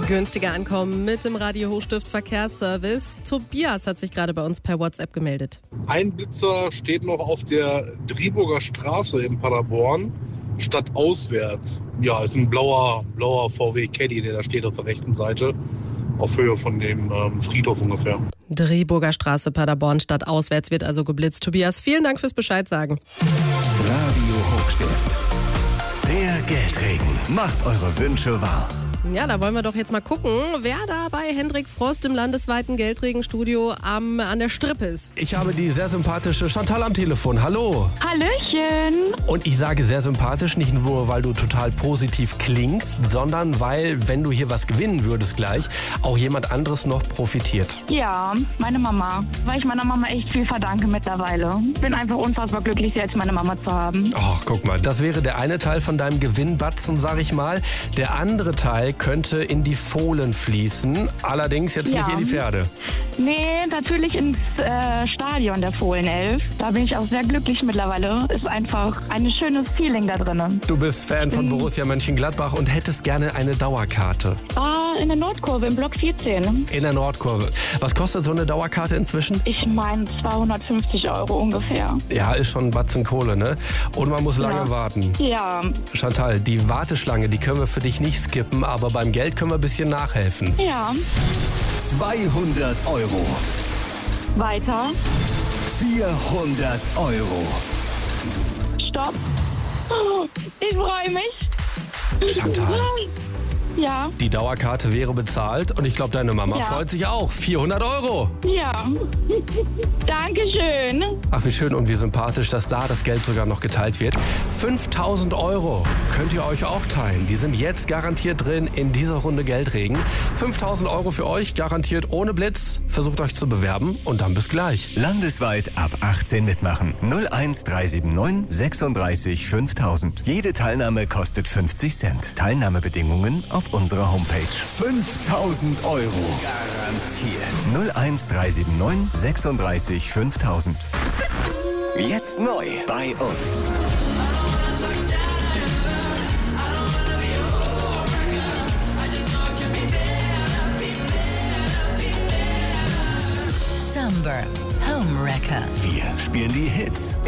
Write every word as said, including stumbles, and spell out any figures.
Günstiger ankommen mit dem Radio Hochstift Verkehrsservice. Tobias hat sich gerade bei uns per WhatsApp gemeldet. Ein Blitzer steht noch auf der Driburger Straße in Paderborn, stadtauswärts. Ja, ist ein blauer, blauer V W Caddy, der da steht auf der rechten Seite, auf Höhe von dem ähm, Friedhof ungefähr. Driburger Straße, Paderborn, stadtauswärts wird also geblitzt. Tobias, vielen Dank fürs Bescheid sagen. Radio Hochstift. Der Geldregen macht eure Wünsche wahr. Ja, da wollen wir doch jetzt mal gucken, wer da bei Hendrik Frost im landesweiten Geldregenstudio am, an der Strippe ist. Ich habe die sehr sympathische Chantal am Telefon. Hallo. Hallöchen. Und ich sage sehr sympathisch, nicht nur, weil du total positiv klingst, sondern weil, wenn du hier was gewinnen würdest gleich, auch jemand anderes noch profitiert. Ja, meine Mama. Weil ich meiner Mama echt viel verdanke mittlerweile. Bin einfach unfassbar glücklich, sie als meine Mama zu haben. Ach, guck mal, das wäre der eine Teil von deinem Gewinnbatzen, sag ich mal. Der andere Teil könnte in die Fohlen fließen, allerdings jetzt Ja. nicht in die Pferde. Nee, natürlich ins äh, Stadion der Fohlenelf. Da bin ich auch sehr glücklich mittlerweile. Ist einfach ein schönes Feeling da drinnen. Du bist Fan von Borussia Mönchengladbach und hättest gerne eine Dauerkarte. Ah, in der Nordkurve, im Block vierzehn. In der Nordkurve. Was kostet so eine Dauerkarte inzwischen? Ich meine zweihundertfünfzig Euro ungefähr. Ja, ist schon ein Batzen Kohle, ne? Und man muss lange Ja. warten. Ja, Chantal, die Warteschlange, die können wir für dich nicht skippen, aber beim Geld können wir ein bisschen nachhelfen. ja. zweihundert Euro. Weiter. vierhundert Euro. Stopp. Ich freue mich. Chantal, Ja, die Dauerkarte wäre bezahlt und ich glaube, deine Mama Ja. freut sich auch. vierhundert Euro. ja. Dankeschön. Ach, wie schön und wie sympathisch, dass da das Geld sogar noch geteilt wird. fünftausend Euro könnt ihr euch auch teilen. Die sind jetzt garantiert drin in dieser Runde Geldregen. fünftausend Euro für euch, garantiert ohne Blitz. Versucht euch zu bewerben und dann bis gleich. Landesweit ab achtzehn mitmachen. null eins drei sieben neun sechsunddreißig fünftausend. Jede Teilnahme kostet fünfzig Cent. Teilnahmebedingungen auf unserer Homepage. fünftausend Euro. Garantiert. null eins drei sieben neun sechsunddreißig fünftausend. Jetzt neu bei uns. Sunburn Home Wrecker. Wir spielen die Hits